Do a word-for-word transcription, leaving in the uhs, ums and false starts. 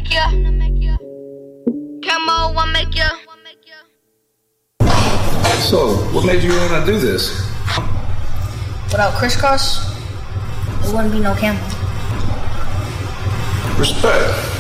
make ya. Camo, I make ya. So, what made you want to do this? Without crisscross, there wouldn't be no camel. Respect.